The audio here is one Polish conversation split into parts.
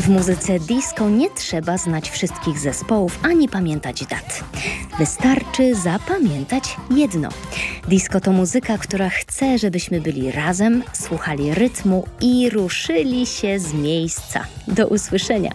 W muzyce disco nie trzeba znać wszystkich zespołów ani pamiętać dat. Wystarczy zapamiętać jedno. Disco to muzyka, która chce, żebyśmy byli razem, słuchali rytmu i ruszyli się z miejsca. Do usłyszenia.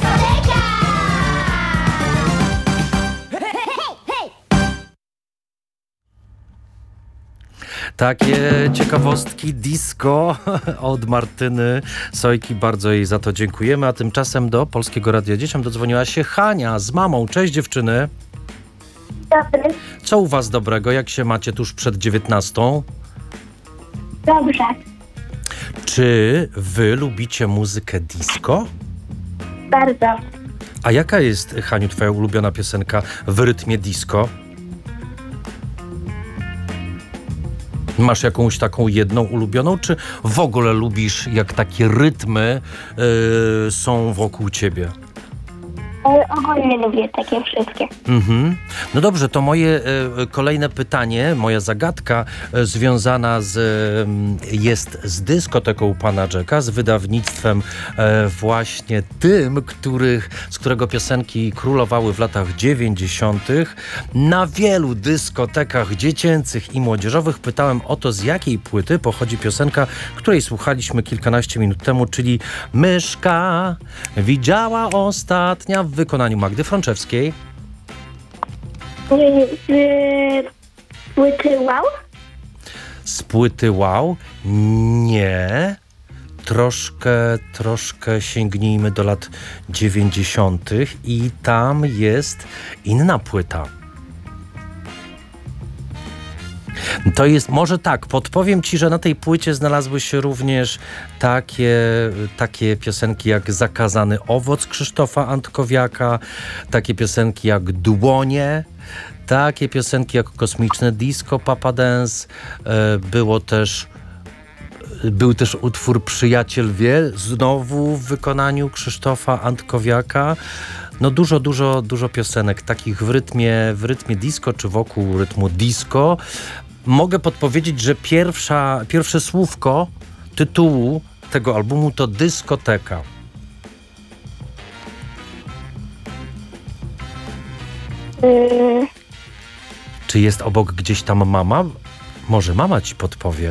Takie ciekawostki disco od Martyny Sojki. Bardzo jej za to dziękujemy. A tymczasem do Polskiego Radia Dzieciom dodzwoniła się Hania z mamą. Cześć dziewczyny. Dobry. Co u was dobrego? Jak się macie tuż przed 19? Dobrze. Czy wy lubicie muzykę disco? Bardzo. A jaka jest, Haniu, twoja ulubiona piosenka w rytmie disco? Masz jakąś taką jedną ulubioną, czy w ogóle lubisz, jak takie rytmy są wokół ciebie? Ogólnie lubię takie wszystkie. No dobrze, to moje kolejne pytanie, moja zagadka związana jest z dyskoteką pana Jacka, z wydawnictwem właśnie tym, z którego piosenki królowały w latach 90. Na wielu dyskotekach dziecięcych i młodzieżowych pytałem o to, z jakiej płyty pochodzi piosenka, której słuchaliśmy kilkanaście minut temu, czyli Myszka widziała ostatnia w wykonaniu Magdy Frączewskiej. Płyty Wow? Z płyty Wow? Nie. Troszkę sięgnijmy do lat 90. i tam jest inna płyta. To jest, może tak, podpowiem ci, że na tej płycie znalazły się również takie piosenki jak Zakazany owoc Krzysztofa Antkowiaka, takie piosenki jak Dłonie, takie piosenki jak Kosmiczne disco Papa Dance, był też utwór Przyjaciel wie, znowu w wykonaniu Krzysztofa Antkowiaka. No dużo piosenek takich w rytmie disco, czy wokół rytmu disco. Mogę podpowiedzieć, że pierwsze słówko tytułu tego albumu to dyskoteka. Czy jest obok gdzieś tam mama? Może mama ci podpowie.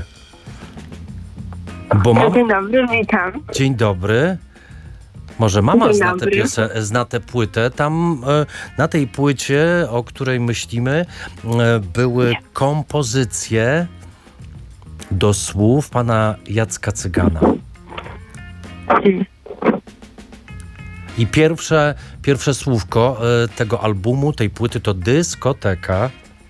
Dzień dobry, witam. Dzień dobry. Może mama zna tę płytę. Tam na tej płycie, o której myślimy, były kompozycje do słów pana Jacka Cygana. I pierwsze słówko tego albumu, tej płyty to dyskoteka.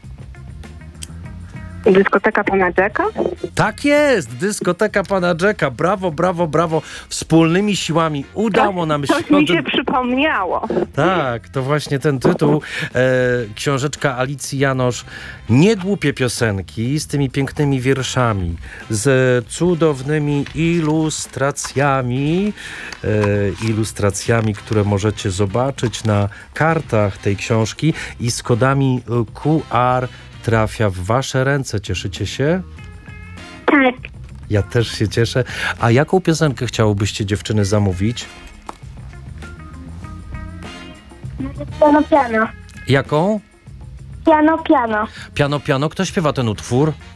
Dyskoteka pana Jacka? Tak jest! Dyskoteka pana Jacka. Brawo. Wspólnymi siłami udało nam się... Coś mi się przypomniało. Tak, to właśnie ten tytuł. Książeczka Alicji Janosz. Niegłupie piosenki z tymi pięknymi wierszami, z cudownymi ilustracjami, które możecie zobaczyć na kartach tej książki i z kodami QR trafia w wasze ręce. Cieszycie się? Tak. Ja też się cieszę. A jaką piosenkę chciałobyście, dziewczyny, zamówić? Piano. Jaką? Piano. Piano. Kto śpiewa ten utwór?